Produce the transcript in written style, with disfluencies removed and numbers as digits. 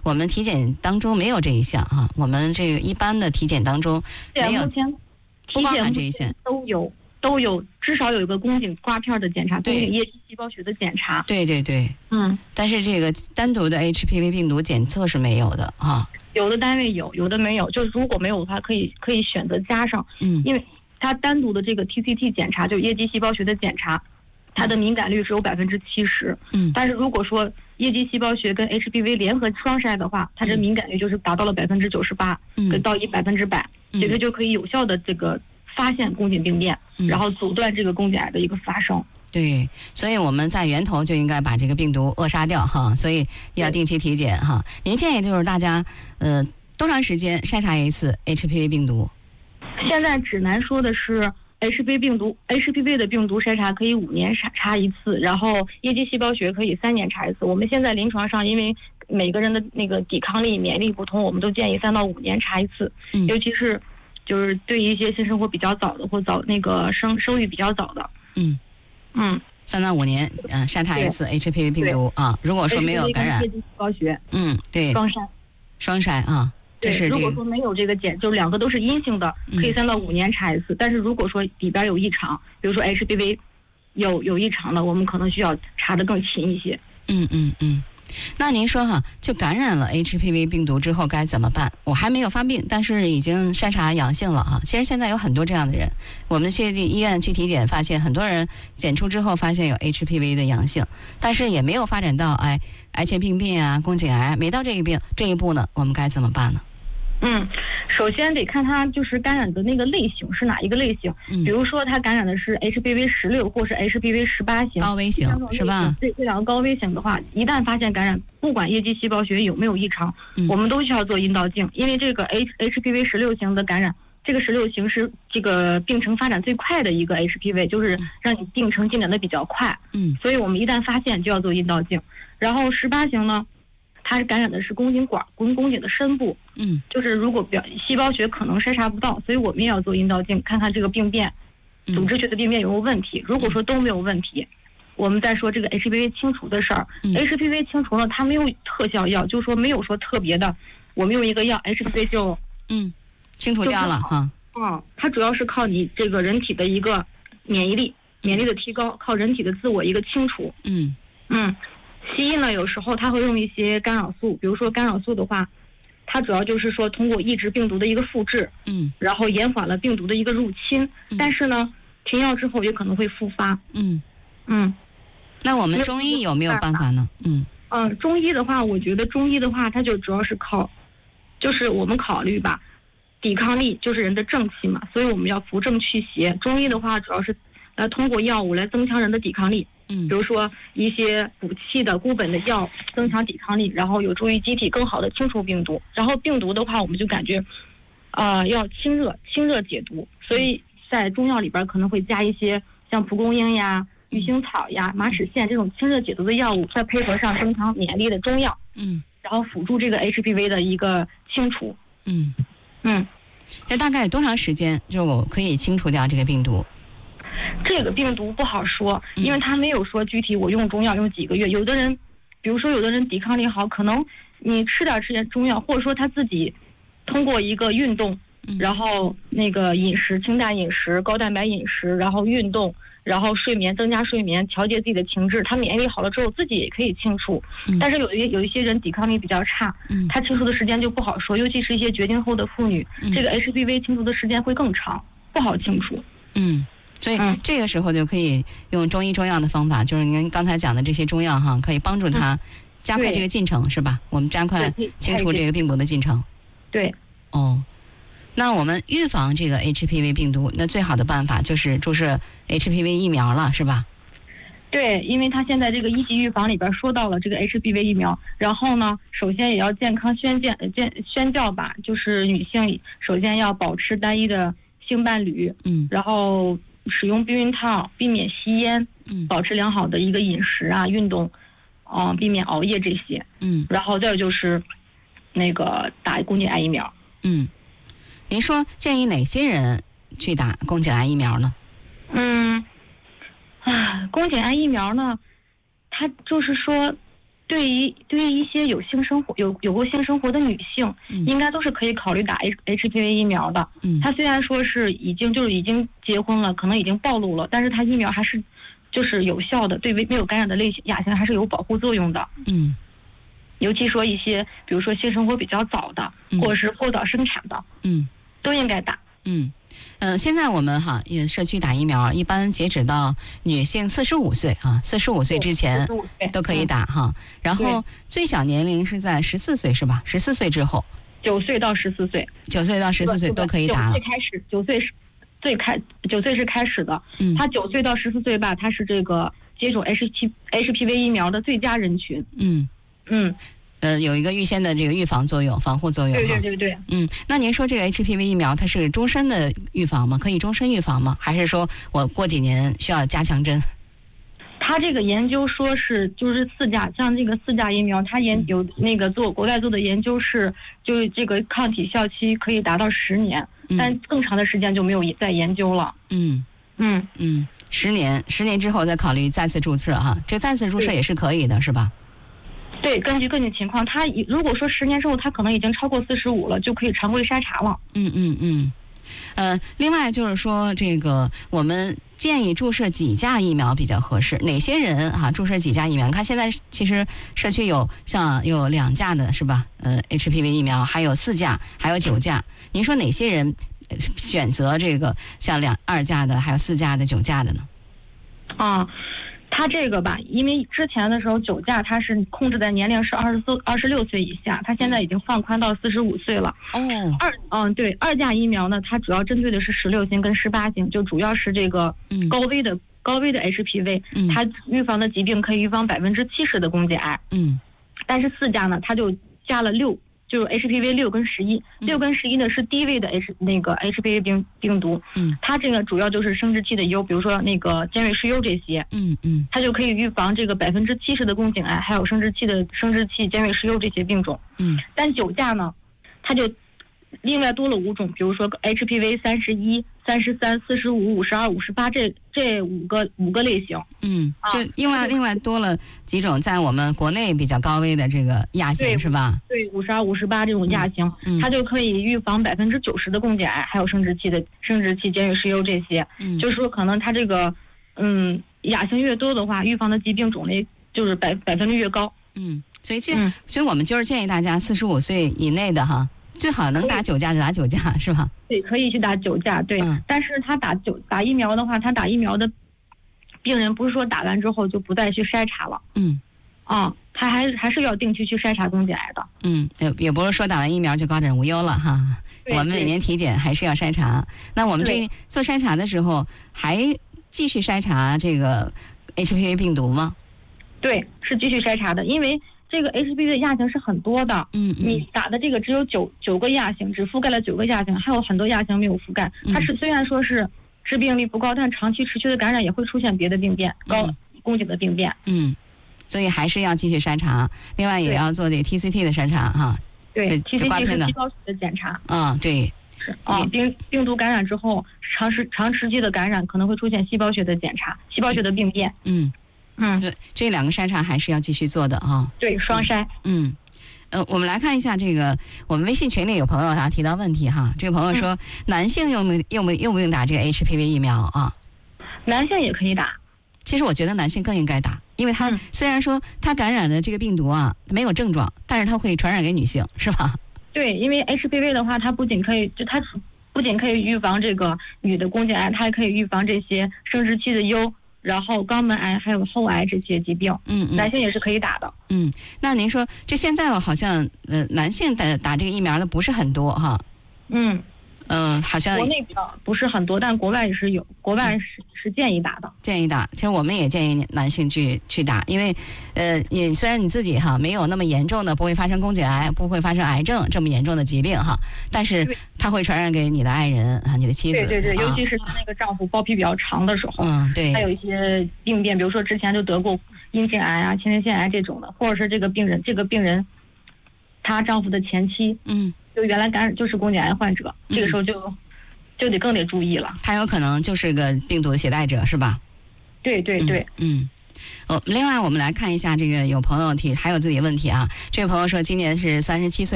我们体检当中没有这一项哈，我们这个一般的体检当中没有，不包含这一项， 都有，至少有一个宫颈刮片的检查，宫颈液体细胞学的检查。 对对对，但是这个单独的 HPV 病毒检测是没有的哈。 有的单位有，有的没有，就是如果没有的话，可以选择加上，因为它单独的这个 TCT 检查，就是液基细胞学的检查，它的敏感率只有70%。但是如果说液基细胞学跟 HPV 联合双筛的话，它的敏感率就是达到了98%，到100%，这个就可以有效的这个发现宫颈病变，然后阻断这个宫颈癌的一个发生。 对，所以我们在源头就应该把这个病毒扼杀掉哈，所以要定期体检哈。您建议就是大家多长时间筛查一次 HPV 病毒？ 现在指南说的是 HPV 的病毒筛查可以5年查一次，然后液基细胞学可以3年查一次。我们现在临床上，因为每个人的那个抵抗力、免疫力不同，我们都建议3到5年查一次。尤其是就是对一些性生活比较早的或早那个生育比较早的 ，3到5年筛查一次 HPV 病毒啊。如果说没有感染， 液基细胞学对，双筛啊。 对，如果说没有这个就2个都是阴性的，可以3到5年查一次。但是如果说里边有异常，比如说 HPV 有异常的，我们可能需要查得更勤一些。 那您说哈，就感染了 HPV 病毒之后该怎么办？我还没有发病，但是已经筛查阳性了哈。其实现在有很多这样的人，我们去医院去体检，发现很多人检出之后发现有 HPV 的阳性，但是也没有发展到癌前病变啊、宫颈癌，没到这一步呢，我们该怎么办呢？ 首先得看它就是感染的那个类型是哪一个类型。比如说它感染的是 HPV16或是 HPV18型， 高危型是吧？ 对，这2个高危型的话，一旦发现感染，不管液基细胞学有没有异常，我们都需要做阴道镜，因为这个 HPV16型的感染，这个16型是这个病程发展最快的一个 HPV， 就是让你病程进展的比较快。所以我们一旦发现就要做阴道镜。然后18型呢，它感染的是宫颈管跟宫颈的深部，就是如果细胞学可能筛查不到，所以我们也要做阴道镜，看看这个病变，组织学的病变有没有问题。如果说都没有问题，我们再说这个 HPV 清除的事儿。HPV 清除呢，它没有特效药，就是说没有说特别的，我们用一个药 HPV 就清除掉了哈。 它主要是靠你这个人体的一个免疫力的提高，靠人体的自我一个清除。西医呢，有时候它会用一些干扰素，比如说干扰素的话，它主要就是说通过抑制病毒的一个复制，然后延缓了病毒的一个入侵，但是呢，停药之后也可能会复发。 那我们中医有没有办法呢？ 中医的话，我觉得中医的话，它就主要是靠，就是我们考虑吧，抵抗力就是人的正气嘛，所以我们要扶正祛邪。中医的话，主要是通过药物来增强人的抵抗力。比如说一些补气的固本的药，增强抵抗力，然后有助于机体更好的清除病毒。然后病毒的话，我们就感觉要清热解毒，所以在中药里边可能会加一些像蒲公英呀、鱼腥草呀、马齿苋这种清热解毒的药物，再配合上增强免疫力的中药，然后辅助这个 HPV 的一个清除。 这大概多长时间就我可以清除掉这个病毒？ 这个病毒不好说，因为他没有说具体我用中药用几个月。有的人，比如说有的人抵抗力好，可能你吃点中药，或者说他自己通过一个运动，然后那个饮食清淡饮食、高蛋白饮食，然后运动，然后睡眠，增加睡眠，调节自己的情志，他免疫力好了之后自己也可以清除。但是有一些人抵抗力比较差，他清除的时间就不好说，尤其是一些绝经后的妇女，这个 HPV 清除的时间会更长，不好清除。 所以这个时候就可以用中医中药的方法，就是您刚才讲的这些中药哈，可以帮助他加快这个进程，是吧？我们加快清除这个病毒的进程。 对。 那我们预防这个 HPV 病毒，那最好的办法就是注射 HPV 疫苗了，是吧？ 对，因为他现在这个1级预防里边说到了这个 HPV 疫苗，然后呢，首先也要健康宣教吧，就是女性首先要保持单一的性伴侣，然后使用避孕套，避免吸烟，保持良好的一个饮食啊、运动，避免熬夜这些，然后再有就是那个打宫颈癌疫苗。 您说建议哪些人去打宫颈癌疫苗呢？ 宫颈癌疫苗呢，它就是说， 对于一些有性生活有过性生活的女性，应该都是可以考虑打 HPV 疫苗的。它虽然说是已经结婚了，可能已经暴露了，但是它疫苗还是就是有效的，对没有感染的类型亚型还是有保护作用的。尤其说一些比如说性生活比较早的，或者是过早生产的，都应该打。 现在我们也社区打疫苗，一般截止到女性45岁，45岁之前都可以打哈。然后最小年龄是在14岁是吧？14岁之后 ，9岁到14岁 ，9岁到14岁都可以打了。 9岁开始，9岁是9岁是开始的。他9岁到14岁吧，他是这个接种 HPV 疫苗的最佳人群。有一个预先的这个预防作用、防护作用。 对。 那您说这个 HPV 疫苗它是终身的预防吗？可以终身预防吗？还是说我过几年需要加强针？ 他这个研究说是就是4价，像这个4价疫苗，他有那个国外做的研究是，就是这个抗体效期可以达到10年，但更长的时间就没有再研究了。10年之后再考虑再次注册哈，这再次注册也是可以的，是吧？对，根据情况，他如果说10年之后他可能已经超过45了，就可以常规筛查了。 另外就是说，这个我们建议注射几价疫苗比较合适？哪些人注射几价疫苗？看现在其实社区有2价的是吧？HPV 疫苗，还有4价，还有9价。您说哪些人选择这个像2价的，还有4价的、9价的呢？他这个吧，因为之前的时候9价它是控制在年龄是26岁以下，他现在已经放宽到45岁了。2价疫苗呢，它主要针对的是16型跟18型，就主要是这个高危的 HPV，它预防的疾病可以预防70%的宫颈癌。但是4价呢，它就加了6。就是 HPV 6跟11，6跟11呢是低位的 HPV 病毒，它这个主要就是生殖器的疣，比如说那个尖锐湿疣这些，它就可以预防这个70%的宫颈癌，还有生殖器尖锐湿疣这些病种。但9价呢，它就另外多了5种，比如说 HPV 31、33、45、52、58这五个类型。就另外多了几种在我们国内比较高危的这个亚型是吧？ 对，52、58这种亚型，它就可以预防90%的宫颈癌，还有生殖器尖锐湿疣这些。就是说可能它这个亚型越多的话，预防的疾病种类就是百分率越高。所以我们就是建议大家45岁以内的最好能打9价就打9价是吧？对，可以去打9价。对，但是他打疫苗的话，他打疫苗的病人不是说打完之后就不再去筛查了。他还是要定期去筛查宫颈癌的。也不是说打完疫苗就高枕无忧了哈。我们每年体检还是要筛查。那我们这做筛查的时候还继续筛查这个 HPV 病毒吗？对，是继续筛查的，因为这个 HPV 的亚型是很多的，你打的这个只有9个亚型，只覆盖了9个亚型，还有很多亚型没有覆盖。它是虽然说是致病率不高，但长期持续的感染也会出现别的病变，高宫颈的病变。所以还是要继续筛查，另外也要做这 TCT 的筛查哈。对 ，TCT 是细胞学的检查。对。病毒感染之后，长时期的感染可能会出现细胞学的检查，细胞学的病变。这2个筛查还是要继续做的哈。对，双筛。我们来看一下这个，我们微信群里有朋友提到问题哈。这个朋友说，男性用不用打这个 HPV 疫苗啊？男性也可以打。其实我觉得男性更应该打，因为他虽然说他感染的这个病毒没有症状，但是他会传染给女性，是吧？对，因为 HPV 的话，它不仅可以预防这个女的宫颈癌，它还可以预防这些生殖器的疣。然后肛门癌还有后癌这些疾病，男性也是可以打的。那您说这现在好像男性打这个疫苗的不是很多哈。好像国内比较不是很多，但国外也是有，国外是建议打的。建议打，其实我们也建议男性去打，因为你虽然你自己没有那么严重的，不会发生宫颈癌，不会发生癌症这么严重的疾病但是它会传染给你的爱人你的妻子。对，尤其是那个丈夫包皮比较长的时候，对，还有一些病变，比如说之前就得过阴茎癌前列腺癌这种的，或者是这个病人她丈夫的前妻，就原来感染就是宫颈癌患者，这个时候就更得注意了。他有可能就是个病毒的携带者，是吧？对。 另外我们来看一下这个有朋友还有自己问题啊。这位朋友说今年是37岁。